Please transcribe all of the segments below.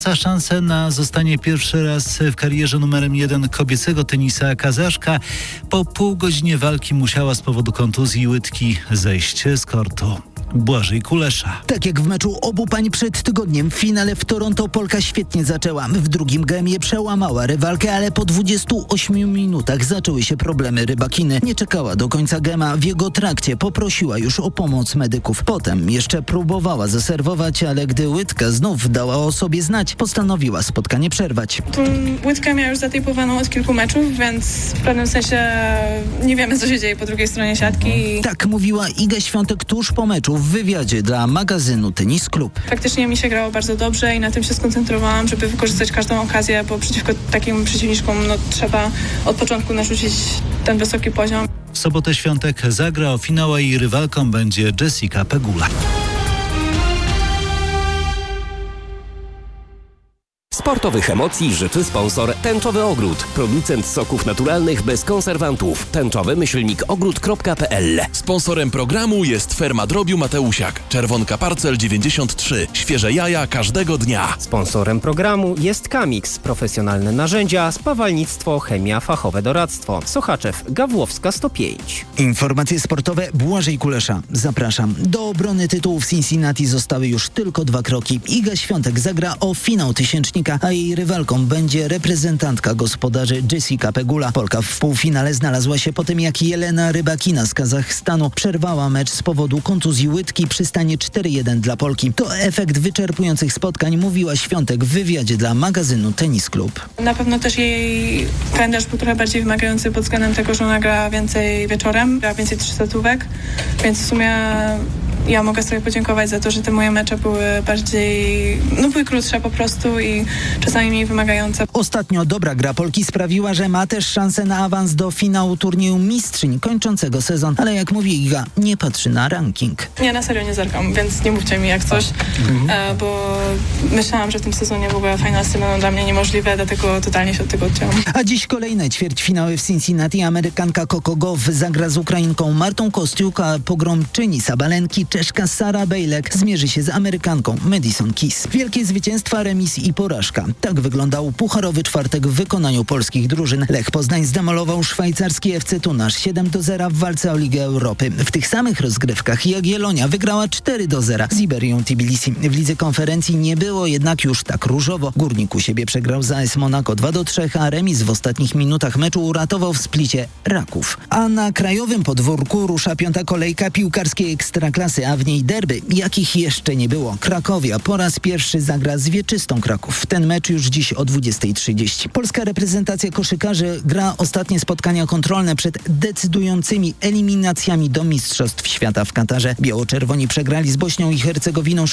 Za szansę na zostanie pierwszy raz w karierze numerem 1 kobiecego tenisa Kazaszka po pół godzinie walki musiała z powodu kontuzji łydki zejść z kortu. Błażej Kulesza. Tak jak w meczu obu pań przed tygodniem w finale w Toronto Polka świetnie zaczęła. W drugim gemie przełamała rywalkę, ale po 28 minutach zaczęły się problemy rybakiny. Nie czekała do końca gema. W jego trakcie poprosiła już o pomoc medyków. Potem jeszcze próbowała zaserwować, ale gdy łydka znów dała o sobie znać, postanowiła spotkanie przerwać. Tą łydkę miała już zatejpowaną od kilku meczów, więc w pewnym sensie nie wiemy, co się dzieje po drugiej stronie siatki. Tak mówiła Iga Świątek tuż po meczu w wywiadzie dla magazynu Tennis Club. Faktycznie mi się grało bardzo dobrze i na tym się skoncentrowałam, żeby wykorzystać każdą okazję, bo przeciwko takim przeciwniczkom trzeba od początku narzucić ten wysoki poziom. W sobotę Świątek zagra o finał, a jej rywalką będzie Jessica Pegula. Sportowych emocji życzy sponsor Tęczowy Ogród. Producent soków naturalnych bez konserwantów. tęczowy-ogród.pl. Sponsorem programu jest Ferma Drobiu Mateusiak. Czerwonka Parcel 93. Świeże jaja każdego dnia. Sponsorem programu jest Kamix. Profesjonalne narzędzia, spawalnictwo, chemia, fachowe doradztwo. Sochaczew, Gawłowska 105. Informacje sportowe Błażej Kulesza. Zapraszam. Do obrony tytułów Cincinnati zostały już tylko 2 kroki. Iga Świątek zagra o finał tysięcznika, a jej rywalką będzie reprezentantka gospodarzy Jessica Pegula. Polka w półfinale znalazła się po tym, jak Jelena Rybakina z Kazachstanu przerwała mecz z powodu kontuzji łydki przy stanie 4-1 dla Polki. To efekt wyczerpujących spotkań, mówiła Świątek w wywiadzie dla magazynu Tennis Club. Na pewno też jej kalendarz był trochę bardziej wymagający pod względem tego, że ona gra więcej wieczorem, gra więcej 3-setówek, więc w sumie ja mogę sobie podziękować za to, że te moje mecze były bardziej, były krótsze po prostu i czasami mniej wymagające. Ostatnio dobra gra Polki sprawiła, że ma też szansę na awans do finału turnieju mistrzyń kończącego sezon, ale jak mówi Iga, nie patrzy na ranking. Ja na serio nie zerkam, więc nie mówcie mi jak coś, bo myślałam, że w tym sezonie w ogóle finalsy będą dla mnie niemożliwe, dlatego totalnie się od tego odcięłam. A dziś kolejne ćwierćfinały w Cincinnati. Amerykanka Coco Gauff zagra z Ukrainką Martą Kostiuk, a pogromczyni Sabalenki Czeszka Sara Bejlek zmierzy się z Amerykanką Madison Keys. Wielkie zwycięstwa, remis i porażka. Tak wyglądał pucharowy czwartek w wykonaniu polskich drużyn. Lech Poznań zdemolował szwajcarski FC Tunasz 7-0 w walce o Ligę Europy. W tych samych rozgrywkach Jagiellonia wygrała 4-0 z Iberią Tbilisi. W lidze konferencji nie było jednak już tak różowo. Górnik u siebie przegrał z AS Monaco 2-3, a remis w ostatnich minutach meczu uratował w Splicie Raków. A na krajowym podwórku rusza 5. kolejka piłkarskiej Ekstraklasy, a w niej derby, jakich jeszcze nie było. Krakowia po raz pierwszy zagra z Wieczystą Kraków. Ten mecz już dziś o 20:30. Polska reprezentacja koszykarzy gra ostatnie spotkania kontrolne przed decydującymi eliminacjami do Mistrzostw Świata w Katarze. Biało-czerwoni przegrali z Bośnią i Hercegowiną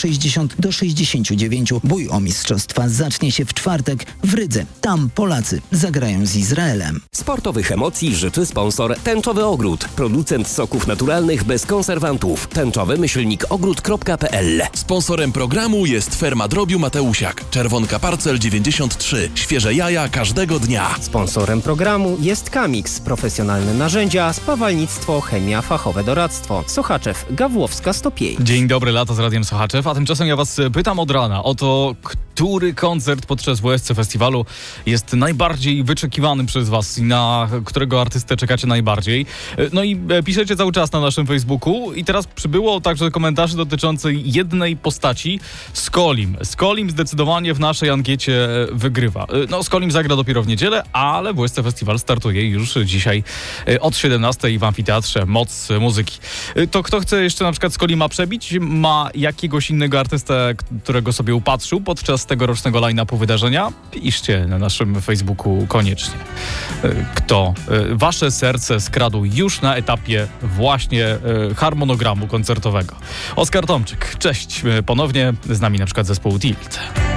60-69. Bój o mistrzostwa zacznie się w czwartek w Rydze. Tam Polacy zagrają z Izraelem. Sportowych emocji życzy sponsor Tęczowy Ogród. Producent soków naturalnych bez konserwantów. tęczowy-ogród.pl. Sponsorem programu jest Ferma Drobiu Mateusiak. Czerwonka Parcel 93. Świeże jaja każdego dnia. Sponsorem programu jest Kamix. Profesjonalne narzędzia, spawalnictwo, chemia, fachowe doradztwo. Sochaczew, Gawłowska 105. Dzień dobry, lato z Radiem Sochaczew, a tymczasem ja was pytam od rana o to, który koncert podczas WSC Festiwalu jest najbardziej wyczekiwany przez was i na którego artystę czekacie najbardziej. No i piszecie cały czas na naszym Facebooku i teraz przybyło także komentarzy dotyczących jednej postaci, Skolim. Skolim zdecydowanie w naszej ankiecie wygrywa. No, Skolim zagra dopiero w niedzielę, ale WSC Festiwal startuje już dzisiaj od 17:00 w Amfiteatrze Moc Muzyki. To kto chce jeszcze na przykład Skolima przebić, ma jakiegoś innego artystę, którego sobie upatrzył podczas tegorocznego line-upu wydarzenia? Piszcie na naszym Facebooku koniecznie. Kto wasze serce skradł już na etapie właśnie harmonogramu koncertowego. Oskar Tomczyk, cześć ponownie, z nami na przykład zespół Tilt.